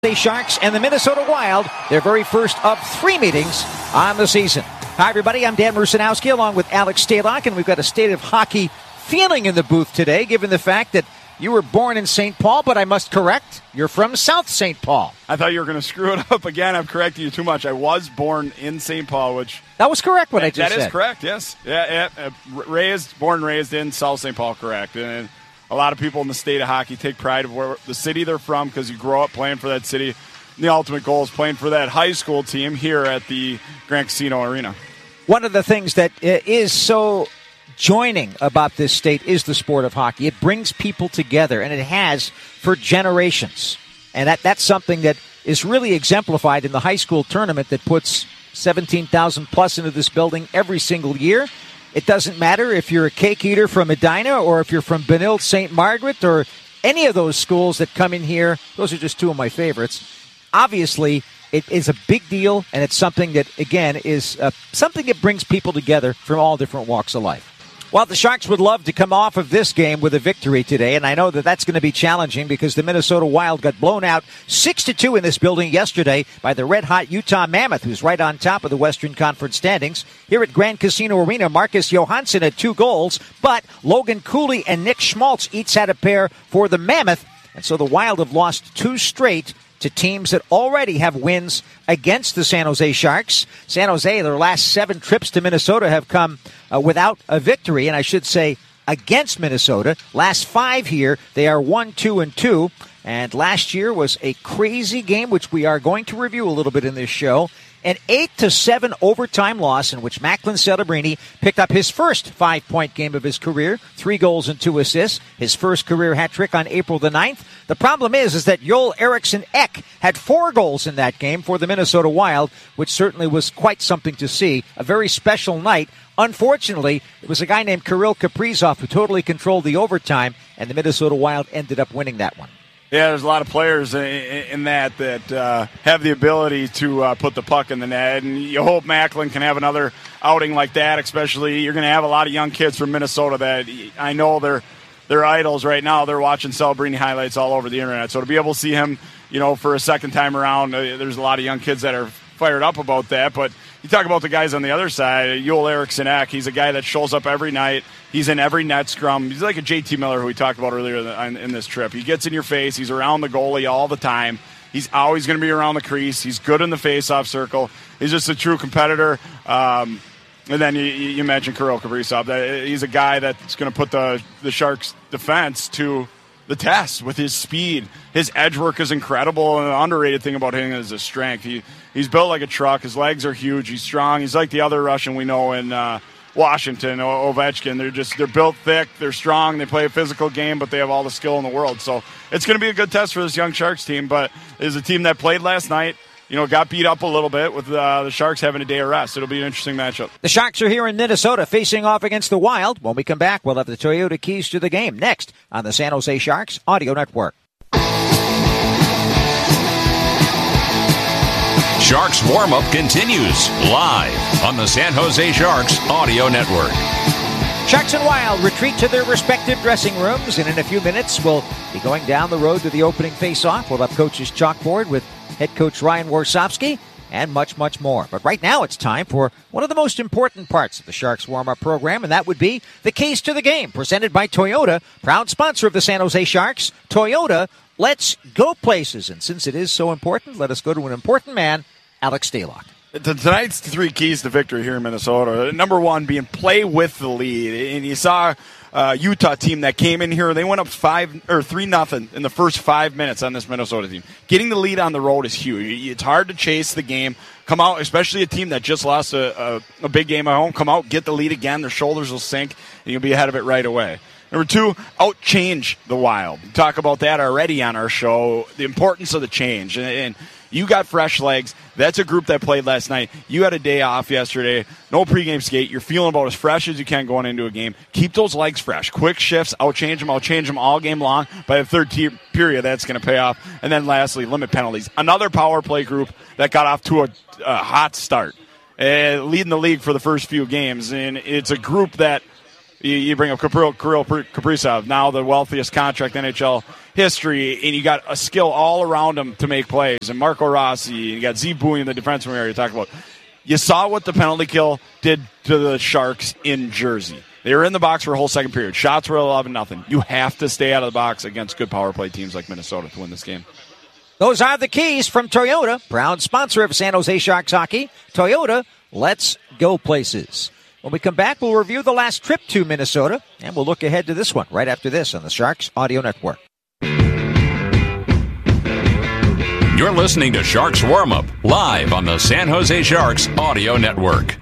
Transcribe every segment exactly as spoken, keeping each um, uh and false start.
The Sharks and the Minnesota Wild, their very first of three meetings on the season. Hi, everybody. I'm Dan Rusanowski along with Alex Stalock, and we've got a state of hockey feeling in the booth today, given the fact that you were born in Saint Paul, but I must correct, you're from South Saint Paul. I thought you were going to screw it up again. I'm correcting you too much. I was born in Saint Paul, which... That was correct what that, I just that said. That is correct, yes. Yeah, yeah. Uh, raised, born and raised in South Saint Paul, correct. And a lot of people in the state of hockey take pride of where the city they're from because you grow up playing for that city. The ultimate goal is playing for that high school team here at the Grand Casino Arena. One of the things that is so joining about this state is the sport of hockey. It brings people together, and it has for generations. And that, that's something that is really exemplified in the high school tournament that puts seventeen thousand plus into this building every single year. It doesn't matter if you're a cake eater from Medina or if you're from Benilde Saint Margaret or any of those schools that come in here. Those are just two of my favorites. Obviously, it is a big deal, and it's something that, again, is uh, something that brings people together from all different walks of life. Well, the Sharks would love to come off of this game with a victory today, and I know that that's going to be challenging because the Minnesota Wild got blown out six to two in this building yesterday by the red-hot Utah Mammoth, who's right on top of the Western Conference standings. Here at Grand Casino Arena, Marcus Johansson had two goals, but Logan Cooley and Nick Schmaltz each had a pair for the Mammoth, and so the Wild have lost two straight to teams that already have wins against the San Jose Sharks. San Jose, their last seven trips to Minnesota have come uh, without a victory, and I should say against Minnesota. Last five here, they are one, two, and two. And last year was a crazy game, which we are going to review a little bit in this show. An eight to seven overtime loss in which Macklin Celebrini picked up his first five-point game of his career, three goals and two assists, his first career hat trick on April the ninth. The problem is, is that Joel Eriksson Ek had four goals in that game for the Minnesota Wild, which certainly was quite something to see. A very special night. Unfortunately, it was a guy named Kirill Kaprizov who totally controlled the overtime, and the Minnesota Wild ended up winning that one. Yeah, there's a lot of players in, in that that uh, have the ability to uh, put the puck in the net, and you hope Macklin can have another outing like that, especially you're going to have a lot of young kids from Minnesota that I know they're, they're idols right now. They're watching Celebrini highlights all over the internet. So to be able to see him, you know, for a second time around, uh, there's a lot of young kids that are fired up about that. But you talk about the guys on the other side, Joel Eriksson Ek, he's a guy that shows up every night. He's in every net scrum. He's like a J T Miller who we talked about earlier in this trip. He gets in your face. He's around the goalie all the time. He's always going to be around the crease. He's good in the face-off circle. He's just a true competitor. Um, and then you, you mentioned Kirill Kaprizov. He's a guy that's going to put the, the Sharks' defense to the test with his speed. His edge work is incredible, and the underrated thing about him is his strength. He He's built like a truck. His legs are huge. He's strong. He's like the other Russian we know in uh, Washington, Ovechkin. They're just they're built thick. They're strong. They play a physical game, but they have all the skill in the world. So it's going to be a good test for this young Sharks team. But it's a team that played last night. You know, got beat up a little bit with uh, the Sharks having a day of rest. It'll be an interesting matchup. The Sharks are here in Minnesota facing off against the Wild. When we come back, we'll have the Toyota keys to the game next on the San Jose Sharks Audio Network. Sharks warm-up continues live on the San Jose Sharks Audio Network. Sharks and Wild retreat to their respective dressing rooms, and in a few minutes we'll be going down the road to the opening face-off. We'll have Coach's Chalkboard with head coach Ryan Warsofsky and much, much more. But right now it's time for one of the most important parts of the Sharks warm-up program, and that would be the keys to the game, presented by Toyota, proud sponsor of the San Jose Sharks. Toyota, let's go places. And since it is so important, let us go to an important man, Alex Stalock. Tonight's three keys to victory here in Minnesota. Number one being play with the lead. And you saw a Utah team that came in here. They went up five or three nothing in the first five minutes on this Minnesota team. Getting the lead on the road is huge. It's hard to chase the game. Come out, especially a team that just lost a, a, a big game at home. Come out, get the lead again. Their shoulders will sink, and you'll be ahead of it right away. Number two, outchange the Wild. We talk about that already on our show, the importance of the change. And, and you got fresh legs. That's a group that played last night. You had a day off yesterday. No pregame skate. You're feeling about as fresh as you can going into a game. Keep those legs fresh. Quick shifts. Outchange them. Outchange them all game long. By the third te- period, that's going to pay off. And then lastly, limit penalties. Another power play group that got off to a, a hot start, uh, leading the league for the first few games. And it's a group that you, you bring up Kirill Kaprizov, now the wealthiest contract in N H L history, and you got a skill all around him to make plays. And Marco Rossi, and you got Z Bowie in the defensive area. Talk about. You saw what the penalty kill did to the Sharks in Jersey. They were in the box for a whole second period. Shots were eleven nothing. You have to stay out of the box against good power play teams like Minnesota to win this game. Those are the keys from Toyota, proud sponsor of San Jose Sharks hockey. Toyota, let's go places. When we come back, we'll review the last trip to Minnesota, and we'll look ahead to this one right after this on the Sharks Audio Network. You're listening to Sharks Warm Up, live on the San Jose Sharks Audio Network.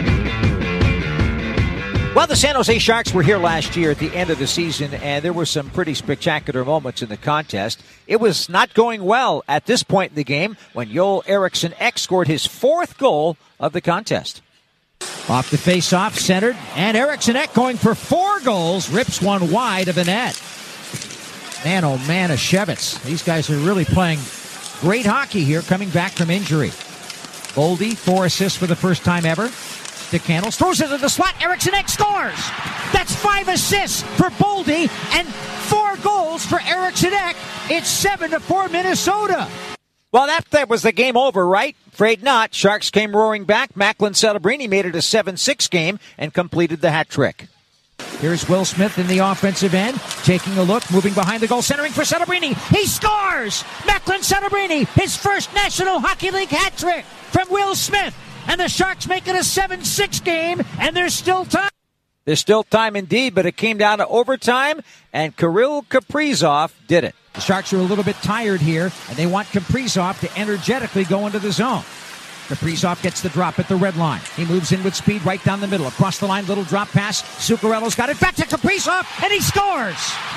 Well, the San Jose Sharks were here last year at the end of the season, and there were some pretty spectacular moments in the contest. It was not going well at this point in the game when Joel Eriksson Ek scored his fourth goal of the contest. Off the face-off, centered, and Eriksson Ek going for four goals, rips one wide of the net. Man, oh man, Ashevitz. These guys are really playing great hockey here, coming back from injury. Boldy, four assists for the first time ever. DeCandles throws it into the slot. Eriksson Ek scores. That's five assists for Boldy and four goals for Eriksson Ek. It's seven to four Minnesota. Well, that, that was the game over, right? Afraid not. Sharks came roaring back. Macklin Celebrini made it a seven six game and completed the hat trick. Here's Will Smith in the offensive end, taking a look, moving behind the goal, centering for Celebrini. He scores! Macklin Celebrini, his first National Hockey League hat trick from Will Smith. And the Sharks make it a seven six game, and there's still time. There's still time indeed, but it came down to overtime, and Kirill Kaprizov did it. The Sharks are a little bit tired here, and they want Kaprizov to energetically go into the zone. Kaprizov gets the drop at the red line. He moves in with speed right down the middle. Across the line, little drop pass. Zuccarello's got it back to Kaprizov, and he scores!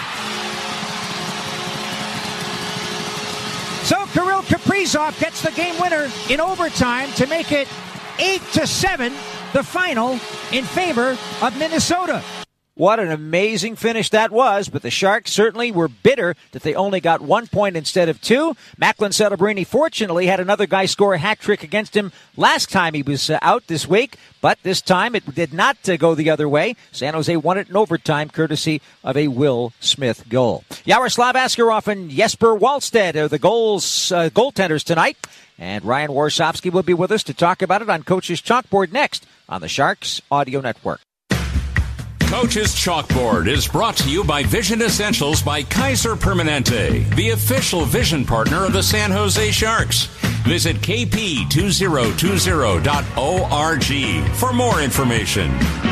So Kirill Kaprizov gets the game winner in overtime to make it eight to seven, the final in favor of Minnesota. What an amazing finish that was, but the Sharks certainly were bitter that they only got one point instead of two. Macklin Celebrini fortunately had another guy score a hat trick against him last time he was uh, out this week, but this time it did not uh, go the other way. San Jose won it in overtime courtesy of a Will Smith goal. Yaroslav Askarov and Jesper Wallstedt are the goals uh, goaltenders tonight, and Ryan Warsofsky will be with us to talk about it on Coach's Chalkboard next on the Sharks Audio Network. Coach's Chalkboard is brought to you by Vision Essentials by Kaiser Permanente, the official vision partner of the San Jose Sharks. Visit k p two thousand twenty dot org for more information.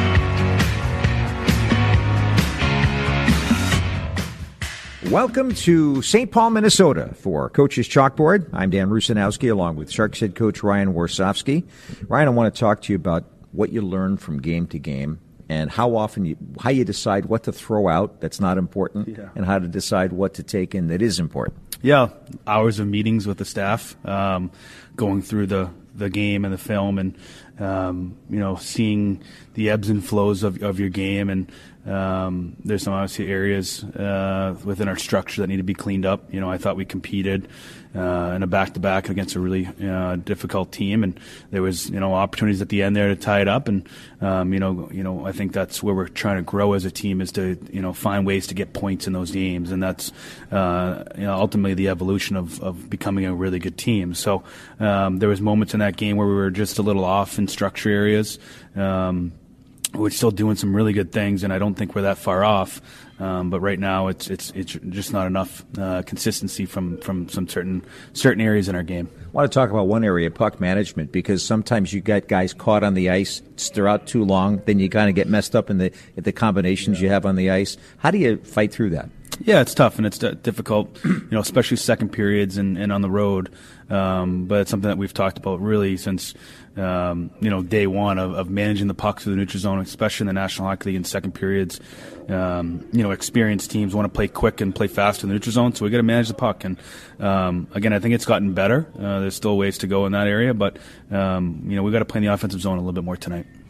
Welcome to Saint Paul, Minnesota for Coach's Chalkboard. I'm Dan Rusanowski along with Sharks head coach Ryan Warsofsky. Ryan, I want to talk to you about what you learned from game to game and how often you, how you decide what to throw out that's not important, yeah, and how to decide what to take in that is important. Yeah, hours of meetings with the staff, um, going through the, the game and the film, and um, you know, seeing the ebbs and flows of, of your game. And um, there's some obviously areas uh, within our structure that need to be cleaned up. You know, I thought we competed uh, in a back-to-back against a really uh, difficult team, and there was, you know, opportunities at the end there to tie it up. And um, you know, you know, I think that's where we're trying to grow as a team, is to, you know, find ways to get points in those games, and that's uh, you know, ultimately the evolution of, of becoming a really good team. So um, there was moments in that game where we were just a little off in structure areas. Um, We're still doing some really good things, and I don't think we're that far off. Um, but right now, it's it's it's just not enough uh, consistency from, from some certain certain areas in our game. I want to talk about one area, puck management, because sometimes you got guys caught on the ice, they're out too long, then you kind of get messed up in the in the combinations yeah. you have on the ice. How do you fight through that? Yeah, it's tough, and it's difficult, you know, especially second periods and, and on the road. Um, but it's something that we've talked about really since, um, you know, day one of, of managing the puck through the neutral zone, especially in the National Hockey League in second periods. Um, you know, experienced teams want to play quick and play fast in the neutral zone, so we got to manage the puck. And um, again, I think it's gotten better. Uh, there's still ways to go in that area, but um, you know, we got to play in the offensive zone a little bit more tonight.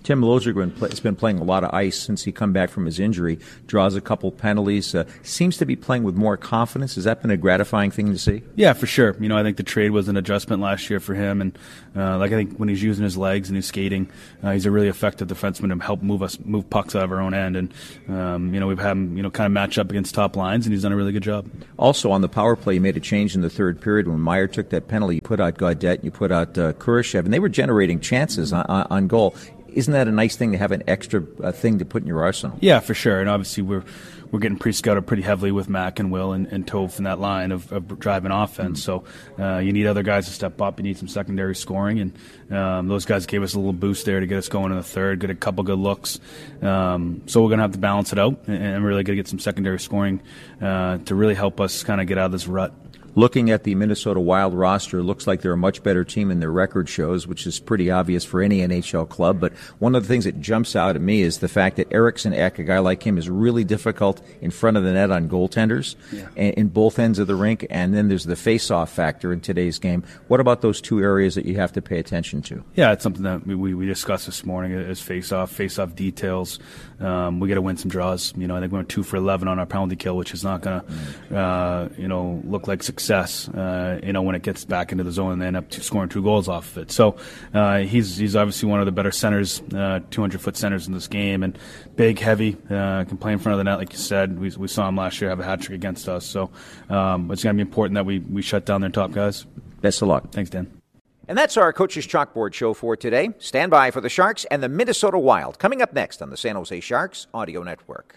Tim Lozier has been playing a lot of ice since he come back from his injury, draws a couple penalties, uh, seems to be playing with more confidence. Has that been a gratifying thing to see? Yeah, for sure. You know, I think the trade was an adjustment last year for him, and uh, like I think when he's using his legs and he's skating, uh, he's a really effective defenseman to help move us move pucks out of our own end, and um, you know we've had him you know kind of match up against top lines, and he's done a really good job. Also on the power play, you made a change in the third period when Meyer took that penalty. You put out Gaudette, and you put out uh, Kurashev, and they were generating chances on, on goal. Isn't that a nice thing to have an extra uh, thing to put in your arsenal? Yeah, for sure. And obviously we're we're getting pre-scouted pretty heavily with Mac and Will and, and Toph in that line of, of driving offense. Mm-hmm. So uh, you need other guys to step up. You need some secondary scoring. And um, those guys gave us a little boost there to get us going in the third, get a couple good looks. Um, so we're going to have to balance it out and, and really going to get some secondary scoring uh, to really help us kind of get out of this rut. Looking at the Minnesota Wild roster, it looks like they're a much better team than their record shows, which is pretty obvious for any N H L club. But one of the things that jumps out at me is the fact that Eriksson Ek, a guy like him, is really difficult in front of the net on goaltenders yeah. in both ends of the rink. And then there's the face-off factor in today's game. What about those two areas that you have to pay attention to? Yeah, it's something that we, we discussed this morning is face-off, face-off details. Um, we got to win some draws. You know, I think we went two for eleven on our penalty kill, which is not going to, mm. uh, you know, look like success. Success, uh, you know, when it gets back into the zone and they end up scoring two goals off of it. So uh, he's he's obviously one of the better centers, uh, two hundred foot centers in this game, and big, heavy, uh, can play in front of the net, like you said. We we saw him last year have a hat trick against us. So um, it's going to be important that we, we shut down their top guys. Best of luck. Thanks, Dan. And that's our Coach's Chalkboard show for today. Stand by for the Sharks and the Minnesota Wild coming up next on the San Jose Sharks Audio Network.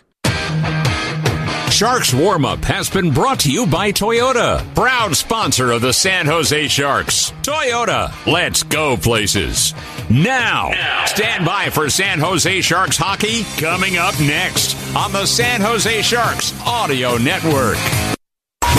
Sharks Warm-Up has been brought to you by Toyota, proud sponsor of the San Jose Sharks. Toyota, let's go places. Now, now, stand by for San Jose Sharks hockey coming up next on the San Jose Sharks Audio Network.